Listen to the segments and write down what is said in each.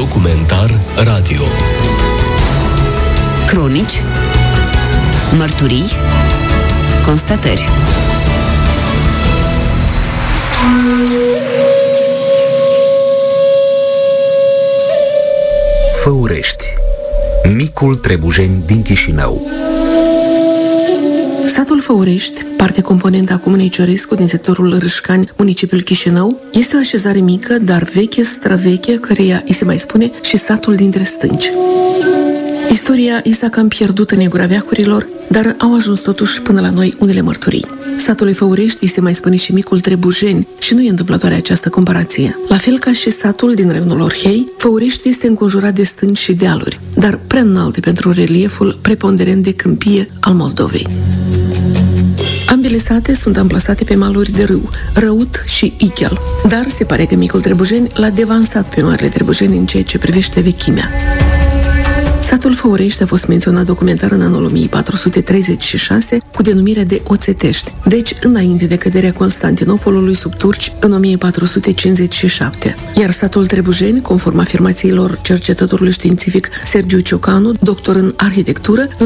Documentar radio. Cronici, mărturii, constatări. Făurești, micul Trebujeni din Chișinău. Satul Făurești, parte componentă a Comunei Ciorescu din sectorul Râșcani, municipiul Chișinău, este o așezare mică, dar veche, străveche, căreia îi se mai spune și satul dintre stânci. Istoria i s-a cam pierdut în negura veacurilor, dar au ajuns totuși până la noi unele mărturii. Satului Făurești îi se mai spune și micul Trebujeni și nu e întâmplătoare această comparație. La fel ca și satul din raionul Orhei, Făurești este înconjurat de stânci și dealuri, dar prea înalte pentru relieful preponderent de câmpie al Moldovei. Ambele sate sunt amplasate pe maluri de râu, Răut și Ichel, dar se pare că micul Trebujeni l-a devansat pe Marele Trebujeni în ceea ce privește vechimea. Satul Făurești a fost menționat documentar în anul 1436 cu denumirea de Oțetești, deci înainte de căderea Constantinopolului sub turci în 1457. Iar satul Trebujeni, conform afirmațiilor cercetătorului științific Sergiu Ciocanu, doctor în arhitectură, în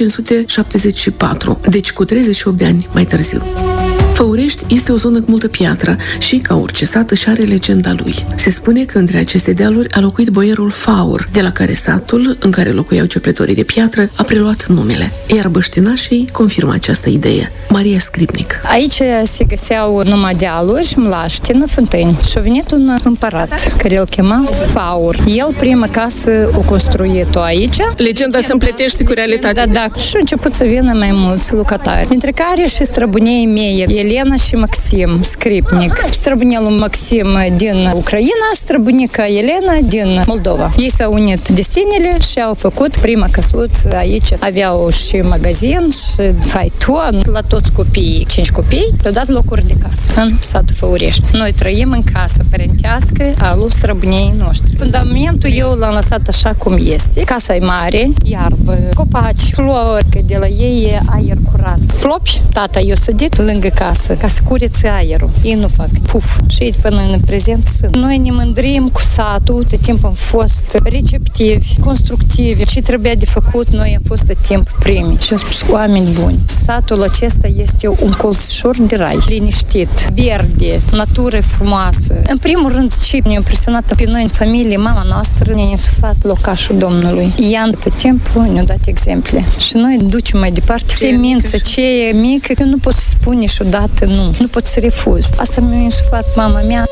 1574, deci cu 38 de ani mai târziu. Făurești este o zonă cu multă piatră și, ca orice sat, își are legenda lui. Se spune că între aceste dealuri a locuit boierul Faur, de la care satul, în care locuiau cepletorii de piatră, a preluat numele. Iar băștinașii confirmă această idee. Maria Scripnic. Aici se găseau numai dealuri, mlaștină, fântâni. Și a venit un împărat, care îl chema Faur. El, prima casă, o construit-o aici. Legenda se împletește cu realitatea. Da. Și a început să vină mai mulți lucrători, dintre care și străbunii mei, Elena și Maxim Scripnic. Străbunelul Maxim din Ucraina, străbunica Elena din Moldova. Ei s-au unit destinele și au făcut prima căsuță aici. Aveau și magazin și faiton la toți copiii, 5 copii, le-au dat locuri de casă în satul Făurești. Noi trăim în casă părintească a lui străbuniei noștri. Fundamentul eu l-am lăsat așa cum este. Casa e mare, iarbă, copaci, flori, că de la ei e aer curat. Plopi, tata eu sădit lângă casă ca să curețe aerul. Ei nu fac puf. Și ei până în prezent sunt. Noi ne mândrim cu satul, de timp am fost receptivi, constructivi. Ce trebuia de făcut, noi am fost de timp primi. Și am spus, oameni buni, satul acesta este un colțișor de rai, liniștit, verde, natură frumoasă. În primul rând, ce ne-a impresionat pe noi în familie, mama noastră ne-a insuflat locașul Domnului. Ea, în tot timpul, ne-a dat exemple. Și noi ducem mai departe. Semință, ce e mică, că nu pot să spun niciodată nu pot să refuz. Asta mi-a insuflat mama mea.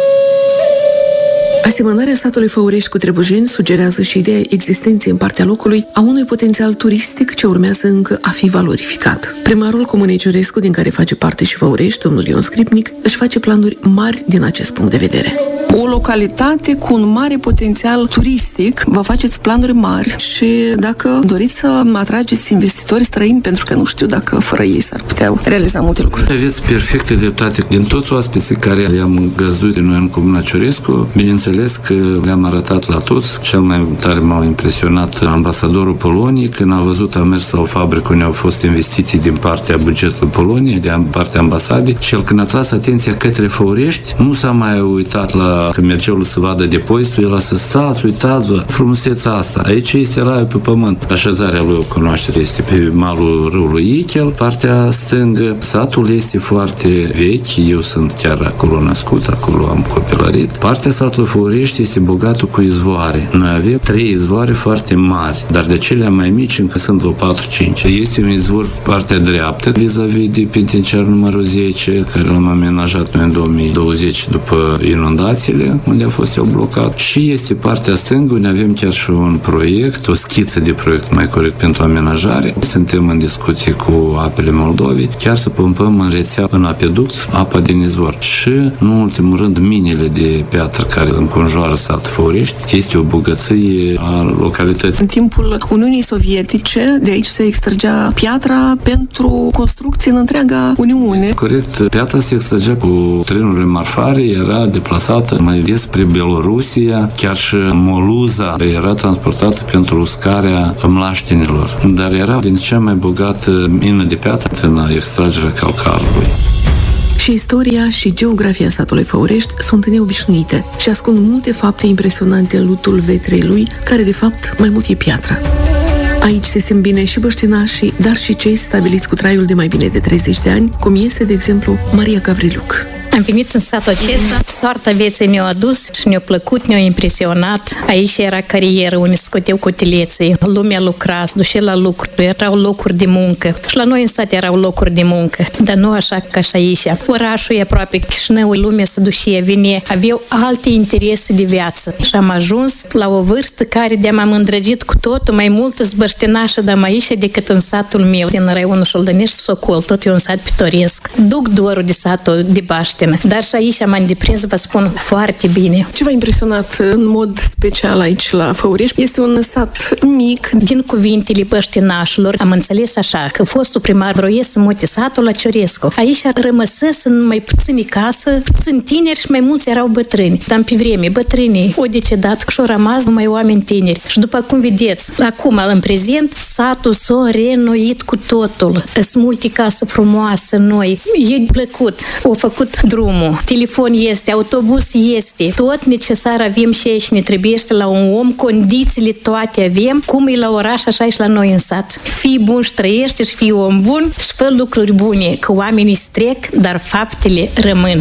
Asemănarea satului Făurești cu Trebujeni sugerează și ideea existenței în partea locului a unui potențial turistic ce urmează încă a fi valorificat. Primarul Comunei Ciorescu, din care face parte și Făurești, domnul Ion Scripnic, își face planuri mari din acest punct de vedere. O localitate cu un mare potențial turistic, vă faceți planuri mari și dacă doriți să atrageți investitori străini, pentru că nu știu dacă fără ei s-ar putea realiza multe lucruri. Aveți perfecte dreptate. Din toți oaspeții care i-am găzduit noi în Comuna Ciorescu, bineînțeles că le-am arătat la toți. Cel mai tare m-a impresionat ambasadorul Poloniei, când a văzut, a mers la o fabrică unde au fost investiții din partea bugetului Poloniei, din partea ambasadei, și el, când a tras atenția către Făurești, nu s-a mai uitat la când mergeau să vadă depozitul, el a să stați, uitați-vă, frumusețea asta. Aici este raiul pe pământ. Așezarea lui, o cunoaștere, este pe malul râului Ichel, partea stângă. Satul este foarte vechi, eu sunt chiar acolo născut, acolo am copilărit. Partea satului Făurești este bogată cu izvoare. Noi avem 3 izvoare foarte mari, dar de cele mai mici încă sunt vreo 4-5. Este un izvor partea dreaptă, vis-a-vis de penitenciarul numărul 10, care l-am amenajat noi în 2020 după inundațiile, unde a fost el blocat. Și este partea stângă, unde avem chiar și un proiect, o schiță de proiect, mai corect, pentru amenajare. Suntem în discuție cu Apele Moldovei, chiar să pompăm în rețea, în apeduct, apa din izvor. Și, nu în ultimul rând, minele de piatră care înconjoară satul Făurești este o bogăție a localității. În timpul Uniunii Sovietice, de aici se extragea piatra pentru construcții în întreaga Uniune. Corect, piatra se extragea cu trenurile marfare, era deplasată mai des spre Belorusia, chiar și moluza era transportată pentru uscarea mlaștinilor. Dar era din cea mai bogată mină de piatră în extragerea calcarului. Și istoria și geografia satului Făurești sunt neobișnuite și ascund multe fapte impresionante în lutul vetrei lui, care de fapt mai mult e piatră. Aici se simt bine și băștinașii, dar și cei stabiliți cu traiul de mai bine de 30 de ani, cum este, de exemplu, Maria Gavriliuc. Am venit în satul acesta, soarta vieții ne-a adus și ne-a plăcut, ne-a impresionat. Aici era carieră unde scoteau cotileții, lumea lucra, se ducea la lucru, erau locuri de muncă. Și la noi în sat erau locuri de muncă, dar nu așa ca și aici. Orașul e aproape Chișinău, lumea se ducea, vine, aveau alte interese de viață. Și am ajuns la o vârstă care de-am îndrăgit cu totul mai mult zbăștinașă de aici decât în satul meu, din raionul Șoldănești, Socol, tot e un sat pitoresc. Duc dorul de satul de Baști. Dar și aici m-am deprins, vă spun, foarte bine. Ce v-a impresionat în mod special aici la Făurești? Este un sat mic. Din cuvintele băștinașilor am înțeles așa, că fostul primar vroia să mute satul la Ciorescu. Aici rămăsesem mai puțini casă, puțini tineri și mai mulți erau bătrâni. Dar pe vreme, bătrânii au decedat și au rămas numai oameni tineri. Și după cum vedeți, acum, în prezent, satul s-a reînnoit cu totul. Sunt multe case frumoase, noi. E plăcut. Au făcut drumul, telefon este, autobuz este, tot necesar avem și aici, ne trebuiește la un om, condițiile toate avem, cum e la oraș, așa e și la noi în sat. Fii bun și trăiește și fii om bun și fă lucruri bune, că oamenii strec, dar faptele rămân.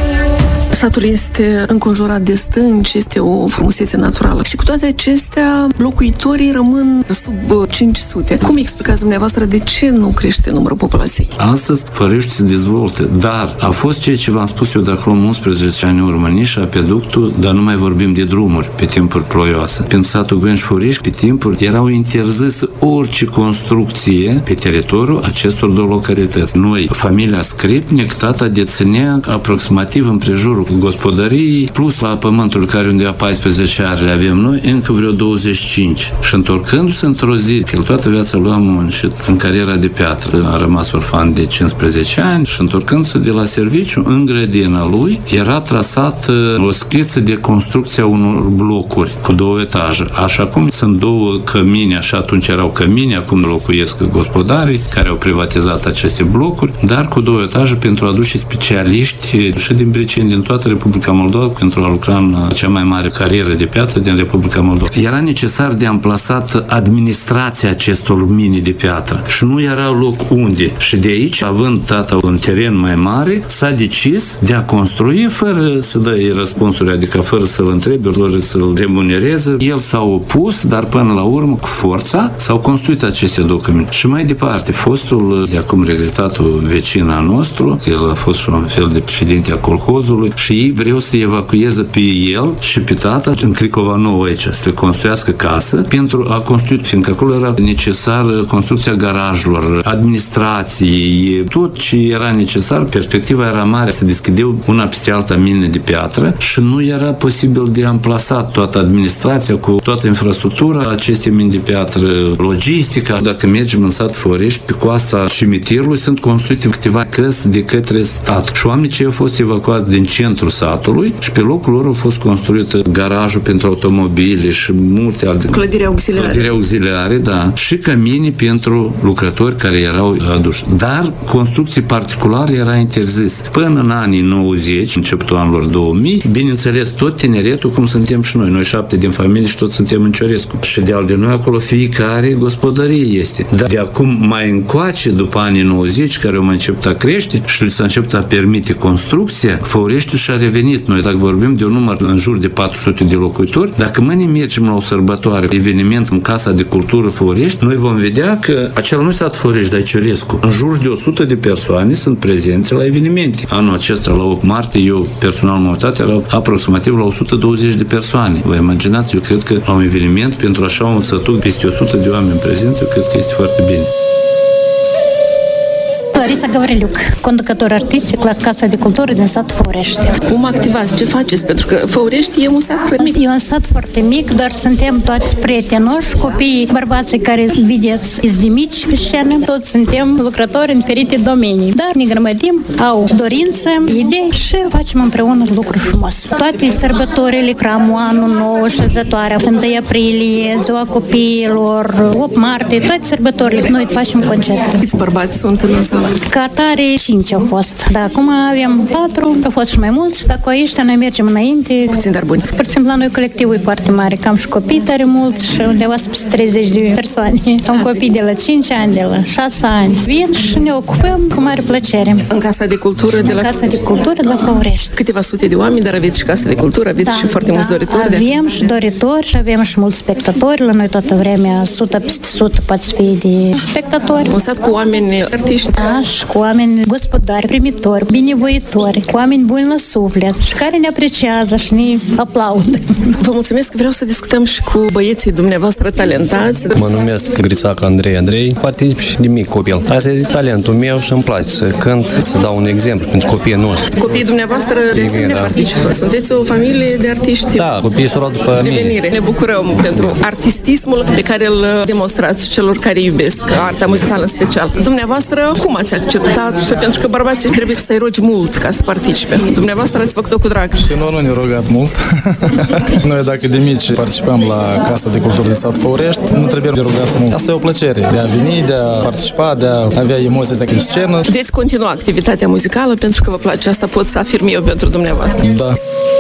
Satul este înconjurat de stânci, este o frumusețe naturală. Și cu toate acestea, locuitorii rămân sub 500. Cum explicați dumneavoastră de ce nu crește numărul populației? Astăzi, Făurești se dezvoltă, dar a fost ceea ce v-am spus eu de acum 11 ani în urmă, nici apeductul, dar nu mai vorbim de drumuri pe timpuri ploioase. Pentru satul Gânci Făurești, pe timpuri, erau interzise orice construcție pe teritoriul acestor două localități. Noi, familia Scripnic, tata deținea aproximativ împrejurul gospodării, plus la pământul care undeva 14 ani le avem noi, încă vreo 25. Și întorcându-se într-o zi, el toată viața lui a muncit în cariera de piatră, a rămas orfan de 15 ani și întorcându-se de la serviciu, în grădina lui era trasată o schiță de construcția unor blocuri cu 2 etaje. Așa cum sunt 2 cămini, așa atunci erau cămini, acum locuiesc gospodarii care au privatizat aceste blocuri, dar cu 2 etaje pentru a aduce specialiști și din Briceni, din toată Republica Moldova, pentru a lucra în cea mai mare carieră de piatră din Republica Moldova. Era necesar de amplasat administrația acestor mini de piatră și nu era loc unde. Și de aici, având tata un teren mai mare, s-a decis de a construi fără să dă răspunsuri, adică fără să-l întrebe, fără să-l remunereze. El s-a opus, dar până la urmă, cu forța, s-au construit aceste 2 cămini. Și mai departe, fostul, de acum regretatul vecin al nostru, el a fost și un fel de președinte al colhozului și ei vreau să evacueze pe el și pe tata în Cricova Nouă aici, să le construiască casă pentru a construi, fiindcă acolo era necesar construcția garajelor, administrației, tot ce era necesar. Perspectiva era mare, se deschideau una peste alta mine de piatră și nu era posibil de amplasat toată administrația cu toată infrastructura acestei mini de piatră, logistica. Dacă mergem în sat Făurești, pe coasta cimitirului sunt construite câteva căsi de către stat și oamenii ce au fost evacuați din centrul satului și pe locul lor a fost construit garajul pentru automobile și multe alte clădiri auxiliare, da, și cămini pentru lucrători care erau aduși. Dar construcții particulare era interzis. Până în anii 90, începutul anilor 2000, bineînțeles, tot tineretul, cum suntem și noi 7 din familie și toți suntem în Ciorescu. Și de al de noi acolo fiecare gospodărie este. Dar de acum mai încoace, după anii 90, care au mai început a crește și li s-a început a permite construcția, Făureștiul și-a revenit. Noi, dacă vorbim de un număr în jur de 400 de locuitori, dacă mâine mergem la o sărbătoare, eveniment în Casa de Cultură Făurești, noi vom vedea că acela nu e sat Făurești, dar e Ciorescu. În jur de 100 de persoane sunt prezenți la evenimente. Anul acesta, la 8 martie, eu personal m-am uitat, erau aproximativ la 120 de persoane. Vă imaginați, eu cred că la un eveniment, pentru așa un sătuc, peste 100 de oameni prezenți, eu cred că este foarte bine. Larisa Gavriliuc, conducător artistic la Casa de Cultură din satul Făurești. Cum activați? Ce faceți? Pentru că Făurești e un sat mic. E un sat foarte mic, dar suntem toți prietenoși, copiii, bărbații care vedeți, sunt de mici pe scenă, toți suntem lucrători în diferite domenii. Dar ne grămădim, au dorință, idei și facem împreună lucruri frumos. Toate sărbătorile, cramul, anul nou, șezătoarea, 1 aprilie, ziua copiilor, 8 martie, toate sărbătorile. Noi facem concerte. Câți bărbați sunt în sală? Ca atare 5 au fost. Dar acum avem 4, au fost și mai mulți. Dacă aici noi mergem înainte. Puțin, dar buni. Pur și simplu, la noi colectivul e foarte mare. Cam și copii tare mult și undeva spre 30 de persoane. Am copii de la 5 ani, de la 6 ani. Vin și ne ocupăm cu mare plăcere. În Casa de Cultură de la Casa de Cultură de la Făurești. Câteva sute de oameni, dar aveți și Casa de Cultură, aveți și foarte mulți doritori. Avem și doritori și avem și mulți spectatori. La noi toată vremea 100 peste 100 poți fi de spectatori. Un sat cu oameni artiști. Da, și cu oameni gospodari, primitori, binevoitori, cu oameni buni la suflet și care ne apreciază și ne aplaudă. Vă mulțumesc, vreau să discutăm și cu băieții dumneavoastră talentați. Mă numesc Grițac Andrei, particip și de mic copil. Asta e talentul meu și îmi place să cânt, să dau un exemplu pentru copiii noștri. Copiii dumneavoastră de asemenea participă. Sunteți o familie de artiști. Da, copiii s-au luat după mine. Ne bucurăm pentru artistismul pe care îl demonstrați celor care iubesc arta muzicală în special. Dumneavoastră, cum ați acceptat? Pentru că bărbații trebuie să-i rogi mult ca să participe. Dumneavoastră ați făcut-o cu drag. Și noi nu ne-am rugat mult. Noi dacă de mici participam la Casa de Cultură de Sat Făurești, nu trebuie de rugat mult. Asta e o plăcere, de a veni, de a participa, de a avea emoții astea în scenă. Veți continua activitatea muzicală pentru că vă place asta, pot să afirm eu pentru dumneavoastră. Da.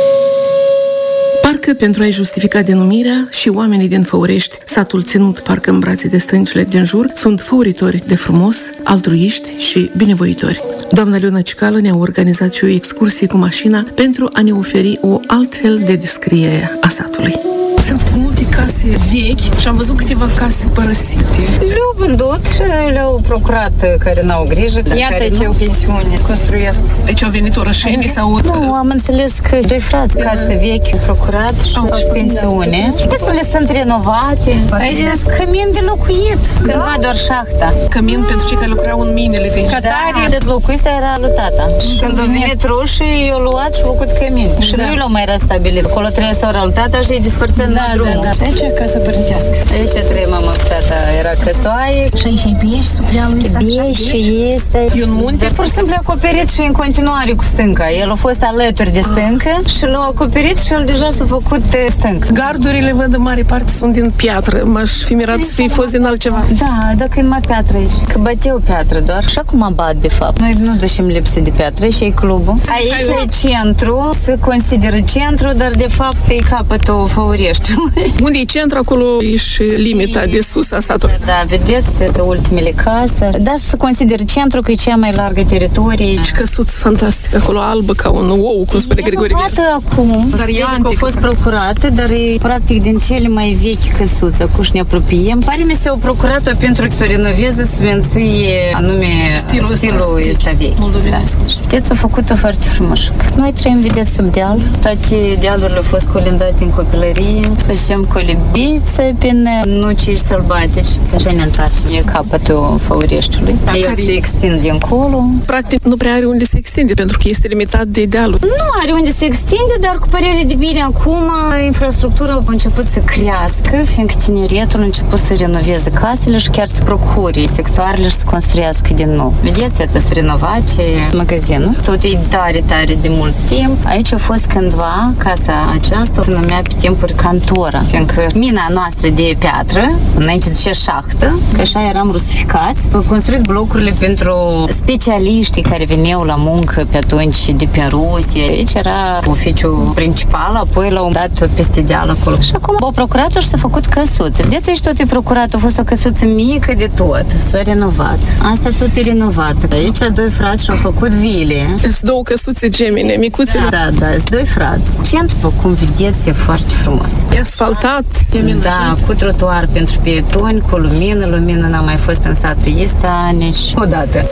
Parcă pentru a-i justifica denumirea și oamenii din Făurești, satul ținut parcă în brațe de stâncile din jur, sunt făuritori de frumos, altruiști și binevoitori. Doamna Leona Cicală ne-a organizat și o excursie cu mașina pentru a ne oferi o altfel de descriere a satului. Sunt multe case vechi și am văzut câteva case părăsite. Le-au vândut și le-au procurat care n-au grijă. Iată ce o pensiune construiesc. Deci au venit orășeni sau... Nu, am înțeles că doi frați case vechi procurat și pensiune. Și păsele sunt renovate. Este cămin de locuit. Cândva doar șahta. Cămin pentru cei care lucrau în minele de aici. Catare de locuit era lui tata. Și când a venit rușii, i-au luat și făcut cămin. Și nu l-au mai restabilit. Acolo trebuie să ora lui tata și îi dispărțăm la drumul. Și aici e casa părintească. Aici trei mama cu tata. Era căsoaie. Și aici e bieș, suplealul ăsta. Bieș și este. E un munte? Pur și simplu acoperit și în continuare cu stânca. El a fost alături de stâncă și l-a acoperit și el deja s-a făcut stâncă. Gardurile, văd, în mare parte sunt din piatră. M-aș fi mirat să fi fost din altceva. Da, dacă e mai piatră aici. Că băteau piatră doar. Și acum bat, de fapt. Noi nu ducem lipsă de piatră și e clubul. Aici e centru, se consideră centru, dar de fapt e capătul Făureștiului. Unde e centru, acolo e și limita de sus a satului. Da, vedeți, de ultimele case. Da, se consideră centru că e cea mai largă teritorie. Și căsuț fantastic, acolo albă ca un ou, cum spune Grigore. Acum, dar e antic. A fost procurată, dar e practic din cele mai vechi căsuțe. Acum și ne apropiem. Pare mi se-au procurat-o pentru că se renoveze sfinție anume stilul ăsta vechi. Moldovenesc. Și vedeți, a făcut-o foarte frumos. Noi trăim, vedeți, sub deal. Toate dealurile au fost colindate în copilărie. Făceam colibițe prin nuci sălbatici. Așa ne întoarcem. E capătul Făureștiului. El se extinde încolo. Practic nu prea are unde se extinde, pentru că este limitat de dealul. Nu are unde se extinde, dar cu părere de bine acum infrastructura a început să crească, fiindcă tineretul a început să renoveze casele și chiar să procure sectoarele și să construiască din nou. Vedeți, atât renovate magazinul. Tot e tare, tare de mult timp. Aici a fost cândva casa aceasta, se numea pe timpuri cantora, fiindcă mina noastră de piatră, înainte zicea șahtă, că așa eram rusificați, au construit blocurile pentru specialiștii care veneau la muncă pe atunci de pe Rusia. Aici era oficiul principal, apoi l-au dat peste deal acolo. Și acum au procurat și s-a făcut căsuțe. Vedeți, aici tot e procurat, a fost o căsuță mică de tot, s-a renovat. Asta tot e renovat. Aici doi frați și-au făcut vile. Sunt două căsuțe gemene, micuțe. Da, sunt doi frați. Centru, cum vedeți, e foarte frumos. E asfaltat, e minunat. Da, cu trotuar pentru pietoni, cu lumină. Lumină n-a mai fost în satul ăsta nici odată.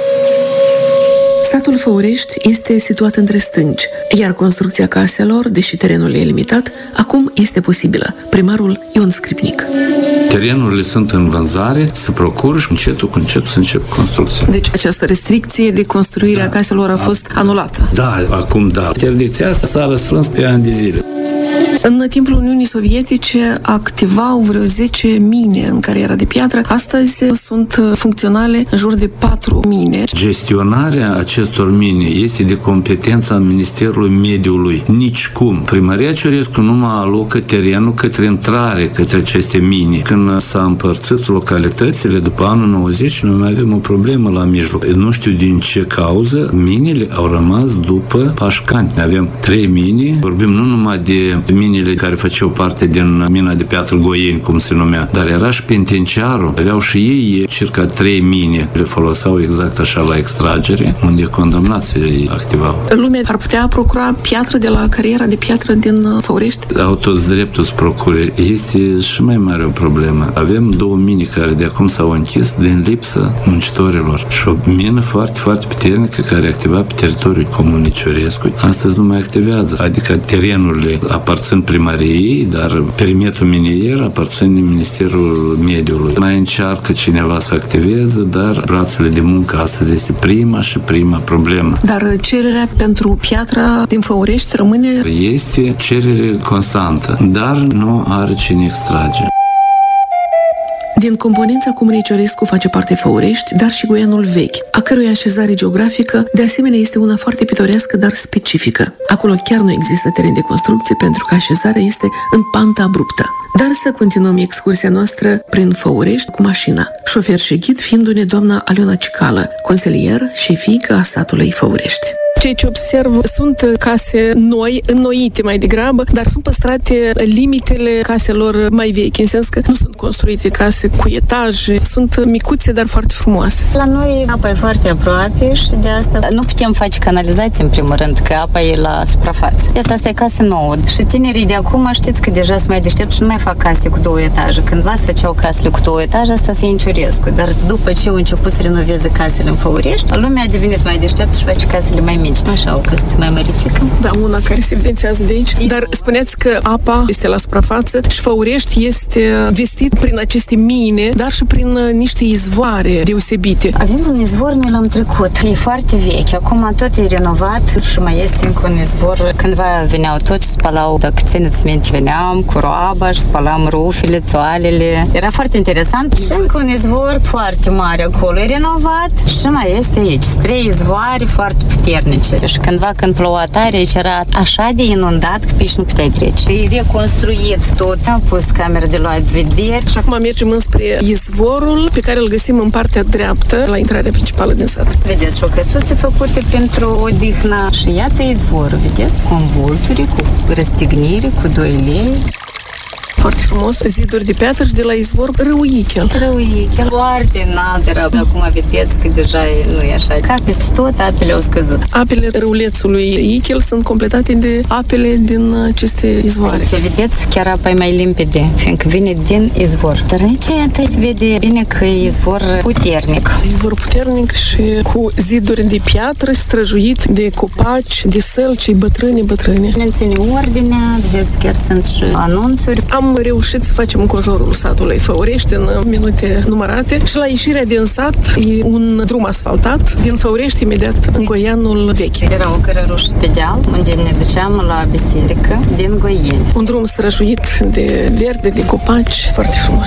Satul Făurești este situat între stânci, iar construcția caselor, deși terenul e limitat, acum este posibilă. Primarul Ion Scripnic. Terenurile sunt în vânzare, se procură și încetul cu încetul să încep construcția. Deci această restricție de construire a caselor a fost anulată. Da, acum da. Interdicția asta s-a răsfrâns pe ani de zile. spuneți? În timpul Uniunii Sovietice activau vreo 10 mine în cariera de piatră. Astăzi sunt funcționale în jur de 4 mine. Gestionarea acestor mine este de competența Ministerului Mediului. Nicicum. Primăria Ciorescu nu mai alocă terenul către intrare către aceste mine. Când s-a împărțit localitățile după anul 90, noi mai avem o problemă la mijloc. Nu știu din ce cauză, minele au rămas după Pașcani. Avem 3 mine. Vorbim nu numai de minele care făceau parte din mina de piatră Goieni, cum se numea, dar era și Pentenciarul. Aveau și ei circa 3 mine. Le foloseau exact așa la extragere, unde condamnații activau. Lumea ar putea procura piatră de la cariera de piatră din Făurești? Au toți dreptul să procure. Este și mai mare o problemă. Avem 2 mine care de acum s-au închis din lipsa muncitorilor. Și o mină foarte, foarte puternică care activa pe teritoriul Comunei Ciorescu. Astăzi nu mai activează. Adică terenurile aparțin primăriei, dar perimetrul minier aparține Ministerul Mediului. Mai încearcă cineva să activeze, dar brațele de muncă astăzi este prima problemă. Dar cererea pentru piatra din Făurești rămâne? Este cerere constantă, dar nu are cine extrage. Din componența Comunei Ciorescu face parte Făurești, dar și Goianul Vechi, a cărui așezare geografică, de asemenea, este una foarte pitorească, dar specifică. Acolo chiar nu există teren de construcție, pentru că așezarea este în pantă abruptă. Dar să continuăm excursia noastră prin Făurești cu mașina, șofer și ghid fiindu-ne doamna Aliona Cicală, consilier și fiică a satului Făurești. Ceea ce observ sunt case noi, înnoite mai degrabă, dar sunt păstrate limitele caselor mai vechi, în sens că nu sunt construite case cu etaje, sunt micuțe, dar foarte frumoase. La noi apa e foarte aproape și de asta nu putem face canalizație în primul rând, că apa e la suprafață. Iată, asta e casă nouă. Și tinerii de acum știți că deja sunt mai deștept și nu mai fac case cu 2 etaje. Cândva se făceau casele cu 2 etaje, asta se ia în Ciorescu. Dar după ce au început să renoveze casele în Făurești, lumea a devenit mai deștept și face casele mai mici. Așa, o căsuță mai măricică. Da, una care se evidențiază de aici. Dar spuneați că apa este la suprafață și Făurești este vestit prin aceste mine, dar și prin niște izvoare deosebite. Avem un izvor, noi l-am trecut. E foarte vechi. Acum tot e renovat și mai este încă un izvor. Cândva veneau toți și spalau, dacă țineți minte, veneam cu roaba și spalam rufele, toalele. Era foarte interesant. Și încă un izvor foarte mare acolo. E renovat și mai este aici. 3 izvoare foarte puternice. Și cândva când ploua tare, aici era așa de inundat că pici nu puteai trece. E reconstruit tot. Am pus camere de luat vederi. Și acum mergem înspre izvorul pe care îl găsim în partea dreaptă, la intrarea principală din sat. Vedeți, și o căsuță făcută pentru odihnă. Și iată izvorul, vedeți? Cu învulturi, cu răstignire, cu 2 lei. Foarte frumos, ziduri de piatră și de la izvor Râuichel. Râuichel, foarte înalt era. Acum vedeți că deja nu e așa. Ca peste tot, apele au scăzut. Apele râulețului Ichel sunt completate de apele din aceste izvoare. Ce vedeți, chiar apa e mai limpede, fiindcă vine din izvor. Dar aici, iată, se vede bine că e izvor puternic. Izvor puternic și cu ziduri de piatră, străjuit de copaci, de sălci, bătrâni. Menține ordinea, vedeți, chiar sunt și anunțuri. Am reușit să facem înconjurul satului Făurești în minute numărate și la ieșirea din sat e un drum asfaltat din Făurești imediat în Goianul Vechi. Era o cărărușă pe deal unde ne duceam la biserică din Goieni. Un drum străjuit de verde, de copaci, foarte frumos.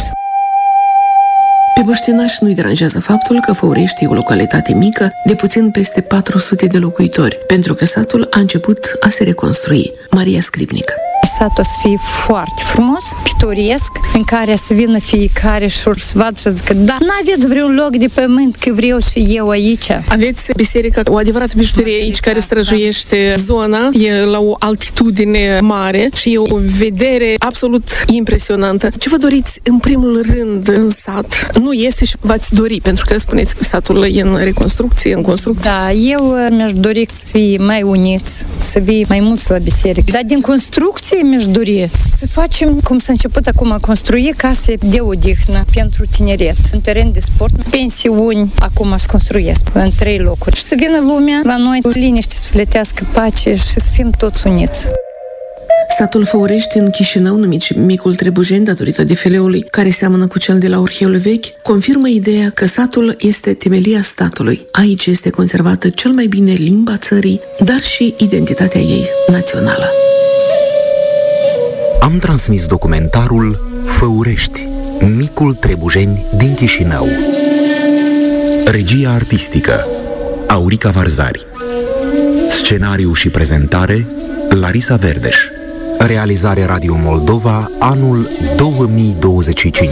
Pe băștinaș nu-i deranjează faptul că Făurești e o localitate mică de puțin peste 400 de locuitori, pentru că satul a început a se reconstrui. Maria Scripnic. Satul o să fie foarte frumos, pitoresc, în care să vină fiecare și să vadă și zică, da, n-aveți vreun loc de pământ, că vreau și eu aici. Aveți biserica, o adevărată bijuterie aici care străjuiește zona, e la o altitudine mare și e o vedere absolut impresionantă. Ce vă doriți în primul rând în sat? Nu este și v-ați dori, pentru că spuneți că satul e în reconstrucție, în construcție. Da, eu mi-aș dori să fie mai uniți, să fie mai mulți la biserică. Dar din construcție mi-aș dori să facem, cum s-a început acum, construi case de odihnă pentru tineret, un teren de sport, pensiuni, acum se construiesc în 3 locuri. Și să vină lumea la noi, liniște sufletească, pace și să fim toți uniți. Satul Făurești în Chișinău, numit și Micul Trebujeni, datorită defeleului care seamănă cu cel de la Orheiul Vechi, confirmă ideea că satul este temelia statului. Aici este conservată cel mai bine limba țării, dar și identitatea ei națională. Am transmis documentarul Făurești, micul Trebujeni din Chișinău. Regia artistică Aurica Varzari. Scenariu și prezentare Larisa Verdeș. Realizare Radio Moldova, anul 2025.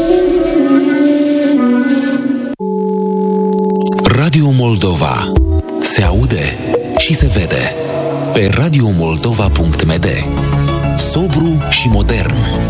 Radio Moldova. Se aude și se vede pe radiomoldova.md. Sobru și modern.